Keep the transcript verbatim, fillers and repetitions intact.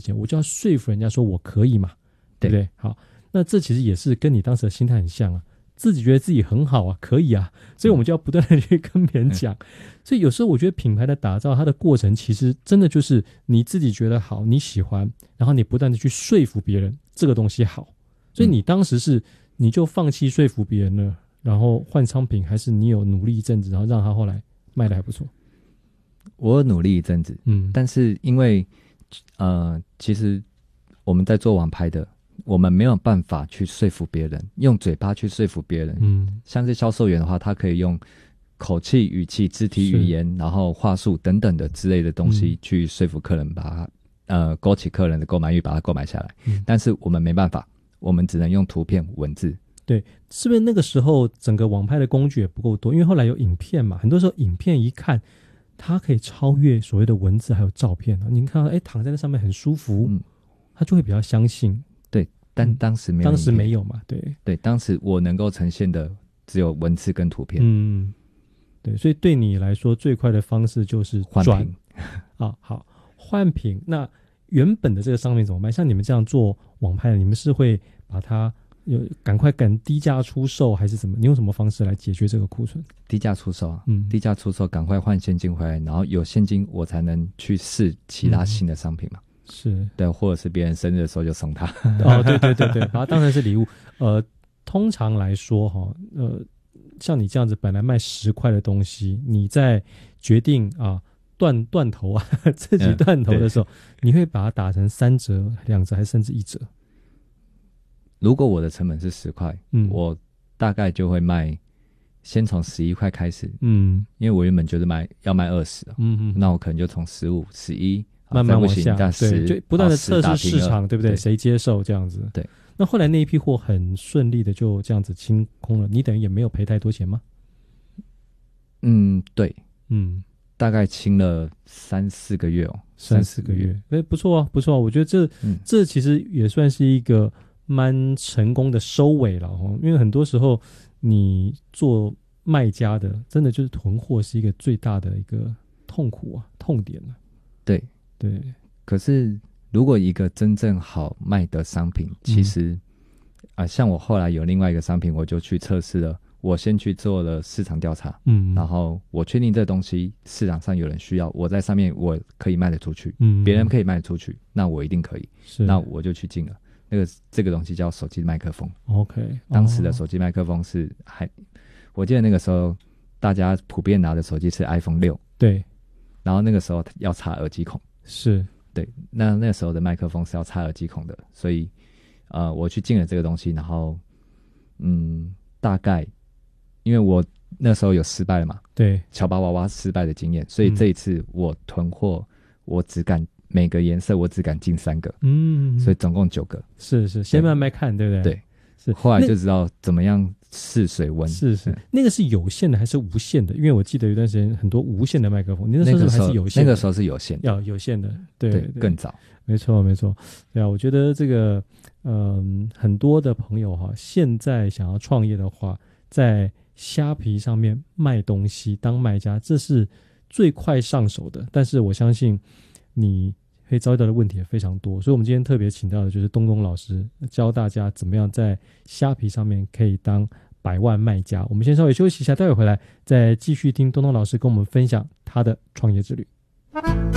间，我就要说服人家说我可以嘛，对不对？好，那这其实也是跟你当时的心态很像啊，自己觉得自己很好啊，可以啊，所以我们就要不断的去跟别人讲、嗯、所以有时候我觉得品牌的打造它的过程其实真的就是你自己觉得好，你喜欢，然后你不断的去说服别人这个东西好，所以你当时是你就放弃说服别人了，然后换商品，还是你有努力一阵子，然后让它后来卖得还不错？ 我有努力一阵子，嗯，但是因为呃，其实我们在做网拍的，我们没有办法去说服别人，用嘴巴去说服别人。嗯，像是销售员的话，他可以用口气、语气、肢体语言，然后话术等等的之类的东西去说服客人，把他呃勾起客人的购买欲，把它购买下来。嗯，但是我们没办法，我们只能用图片、文字。 对，是不是那个时候整个网拍的工具也不够多？因为后来有影片嘛，很多时候影片一看，它可以超越所谓的文字还有照片啊。您看到，哎，躺在那上面很舒服，嗯，他就会比较相信。 对，但当时没有、嗯， 当时没有嘛，对对，当时我能够呈现的只有文字跟图片。 嗯，对，所以对你来说最快的方式就是换品啊，好，换品。那原本的这个商品怎么卖？像你们这样做网拍的，你们是会把它有赶快赶低价出售，还是怎么？你用什么方式来解决这个库存？ 低价出售啊，嗯，低价出售，赶快换现金回来，然后有现金我才能去试其他新的商品嘛。 嗯、是， 对，或者是别人生日的时候就送他。 哦，对对对对，把它当成是礼物。呃，通常来说哈，呃，像你这样子本来卖十块的东西，你在决定啊断断头啊自己断头的时候，嗯、你会把它打成三折、两折，还是甚至一折？ 如果我的成本是十块，嗯，我大概就会卖，先从十一块开始，嗯，因为我原本就是卖要卖二十，嗯嗯，那我可能就从十五、十一慢慢往下， 对， 就不断的测试市场，对不对？谁接受这样子？ 对。 那后来那一批货很顺利的就这样子清空了，你等于也没有赔太多钱吗？ 嗯，对，嗯，大概清了三四个月哦， 三四个月，哎，不错啊，不错啊，我觉得这、嗯、这其实也算是一个蛮成功的收尾了哦，因为很多时候你做卖家的，真的就是囤货是一个最大的一个痛苦啊，痛点啊。 对对， 可是如果一个真正好卖的商品，其实啊、嗯呃，像我后来有另外一个商品，我就去测试了。我先去做了市场调查，嗯，然后我确定这东西市场上有人需要，我在上面我可以卖得出去，嗯，别人可以卖得出去，那我一定可以，是，那我就去进了。那个这个东西叫手机麦克风 ，OK， 当时的手机麦克风是还，我记得那个时候大家普遍拿的手机是 iPhone 六， 对， 然后那个时候要插耳机孔， 是对，那那时候的麦克风是要插耳机孔的，所以呃，我去进了这个东西，然后嗯，大概。因为我那时候有失败了嘛， 对， 乔巴娃娃失败的经验，所以这一次我囤货，我只敢每个颜色我只敢进三个，嗯，所以总共九个， 是是，先慢慢看，对不对？ 对，是，后来就知道怎么样试水温， 是是，那个是有线的还是无线的？因为我记得有段时间很多无线的麦克风，你那时候还是有线的， 那个时候是有线的， 要有线的，对 对, 对， 更早， 没错没错，对啊，我觉得这个嗯、呃，很多的朋友哈，现在想要创业的话，在虾皮上面卖东西当卖家，这是最快上手的，但是我相信你会遭遇到的问题也非常多，所以我们今天特别请到的就是东东老师，教大家怎么样在虾皮上面可以当百万卖家。我们先稍微休息一下，待会回来再继续听东东老师跟我们分享他的创业之旅。